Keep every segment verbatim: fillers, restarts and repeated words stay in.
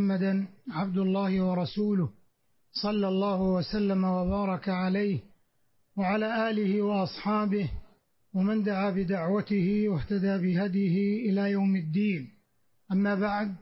محمدا عبد الله ورسوله صلى الله وسلم وبارك عليه وعلى آله وأصحابه ومن دعا بدعوته واهتدى بهديه إلى يوم الدين. أما بعد،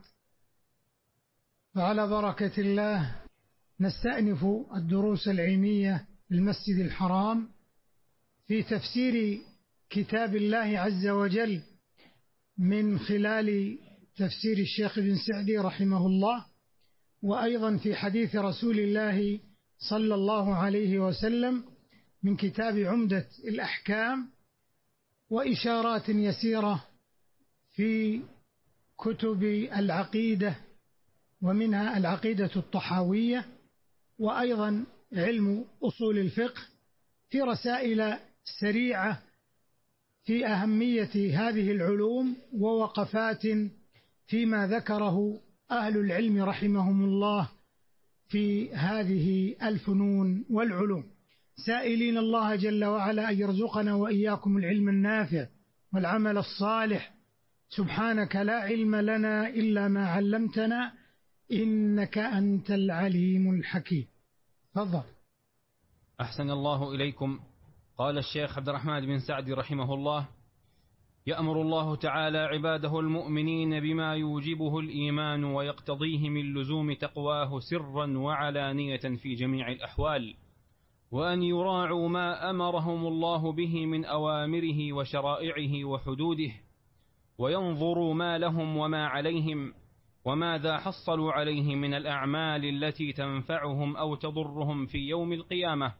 فعلى بركة الله نستأنف الدروس العلمية في المسجد الحرام في تفسير كتاب الله عز وجل من خلال تفسير الشيخ ابن سعدي رحمه الله، وأيضا في حديث رسول الله صلى الله عليه وسلم من كتاب عمدة الأحكام، وإشارات يسيرة في كتب العقيدة ومنها العقيدة الطحاوية، وأيضا علم أصول الفقه، في رسائل سريعة في أهمية هذه العلوم ووقفات فيما ذكره أهل العلم رحمهم الله في هذه الفنون والعلوم، سائلين الله جل وعلا أن يرزقنا وإياكم العلم النافع والعمل الصالح. سبحانك لا علم لنا إلا ما علمتنا إنك أنت العليم الحكيم. تفضل. أحسن الله إليكم. قال الشيخ عبد الرحمن بن سعدي رحمه الله: يأمر الله تعالى عباده المؤمنين بما يوجبه الإيمان ويقتضيه من لزوم تقواه سرا وعلانية في جميع الأحوال، وأن يراعوا ما أمرهم الله به من أوامره وشرائعه وحدوده، وينظروا ما لهم وما عليهم وماذا حصلوا عليه من الأعمال التي تنفعهم أو تضرهم في يوم القيامة،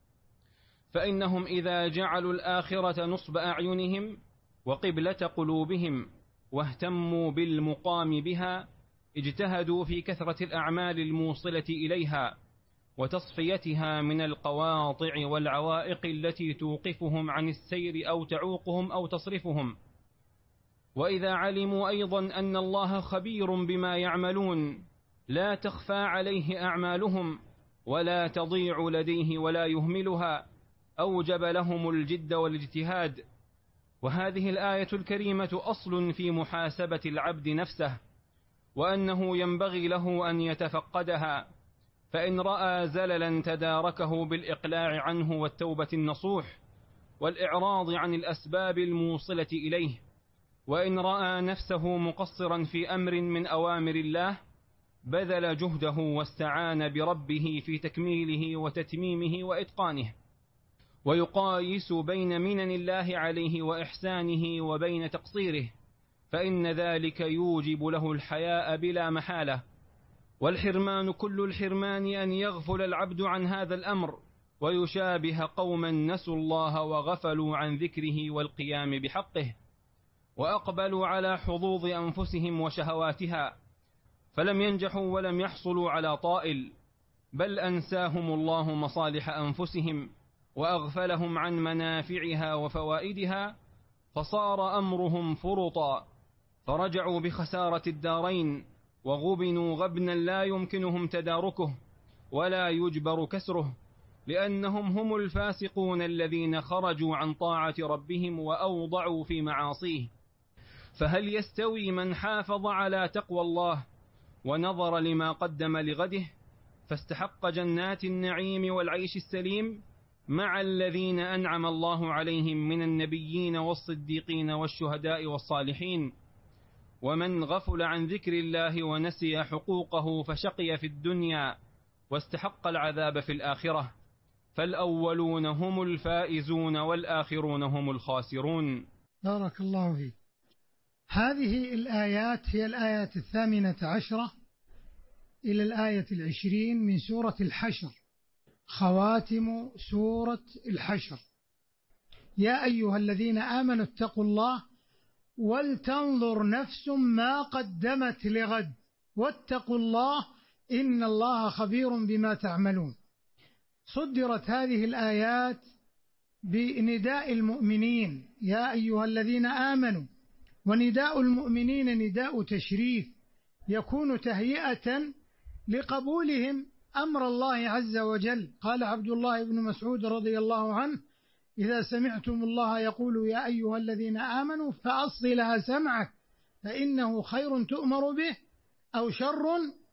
فإنهم إذا جعلوا الآخرة نصب أعينهم وقبلة قلوبهم واهتموا بالمقام بها اجتهدوا في كثرة الأعمال الموصلة إليها وتصفيتها من القواطع والعوائق التي توقفهم عن السير أو تعوقهم أو تصرفهم. وإذا علموا أيضا أن الله خبير بما يعملون لا تخفى عليه أعمالهم ولا تضيع لديه ولا يهملها، أوجب لهم الجد والاجتهاد. وهذه الآية الكريمة أصل في محاسبة العبد نفسه، وأنه ينبغي له أن يتفقدها، فإن رأى زللا تداركه بالإقلاع عنه والتوبة النصوح والإعراض عن الأسباب الموصلة إليه، وإن رأى نفسه مقصرا في أمر من أوامر الله بذل جهده واستعان بربه في تكميله وتتميمه وإتقانه، ويقايس بين منن الله عليه وإحسانه وبين تقصيره، فإن ذلك يوجب له الحياء بلا محالة. والحرمان كل الحرمان أن يغفل العبد عن هذا الأمر ويشابه قوما نسوا الله وغفلوا عن ذكره والقيام بحقه، وأقبلوا على حظوظ أنفسهم وشهواتها، فلم ينجحوا ولم يحصلوا على طائل، بل أنساهم الله مصالح أنفسهم وأغفلهم عن منافعها وفوائدها، فصار أمرهم فرطا، فرجعوا بخسارة الدارين وغبنوا غبنا لا يمكنهم تداركه ولا يجبر كسره، لأنهم هم الفاسقون الذين خرجوا عن طاعة ربهم وأوضعوا في معاصيه. فهل يستوي من حافظ على تقوى الله ونظر لما قدم لغده فاستحق جنات النعيم والعيش السليم مع الذين أنعم الله عليهم من النبيين والصديقين والشهداء والصالحين؟ ومن غفل عن ذكر الله ونسي حقوقه فشقي في الدنيا واستحق العذاب في الآخرة، فالأولون هم الفائزون والآخرون هم الخاسرون. بارك الله فيك. هذه الآيات هي الآيات الثامنة عشرة إلى الآية العشرين من سورة الحشر، خواتم سورة الحشر. يا أيها الذين آمنوا اتقوا الله ولتنظر نفس ما قدمت لغد واتقوا الله إن الله خبير بما تعملون. صدرت هذه الآيات بنداء المؤمنين يا أيها الذين آمنوا، ونداء المؤمنين نداء تشريف يكون تهيئة لقبولهم أمر الله عز وجل. قال عبد الله بن مسعود رضي الله عنه: إذا سمعتم الله يقول يا أيها الذين آمنوا فأصغ لها سمعك فإنه خير تؤمر به أو شر